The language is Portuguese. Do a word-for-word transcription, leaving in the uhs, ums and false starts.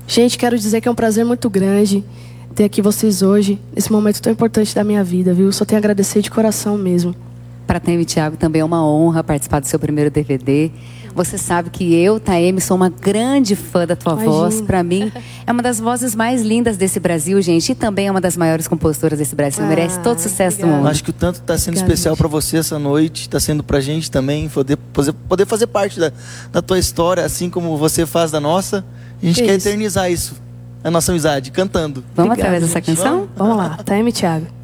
Gente, quero dizer que é um prazer muito grande ter aqui vocês hoje, nesse momento tão importante da minha vida, viu? Só tenho a agradecer de coração mesmo. Para Taeme e Thiago, também é uma honra participar do seu primeiro D V D. Você sabe que eu, Taeme, sou uma grande fã da tua Imagina. voz. Para mim, é uma das vozes mais lindas desse Brasil, gente. E também é uma das maiores compositoras desse Brasil. Ah, Merece todo o sucesso obrigada. do mundo. Acho que o tanto está sendo Obrigada, especial gente. para você essa noite, está sendo para a gente também, poder, poder, poder fazer parte da, da tua história, assim como você faz da nossa. A gente Que quer isso. eternizar isso, a nossa amizade, cantando. Vamos Obrigada, através dessa gente. canção? Vamos lá, Taeme e Thiago.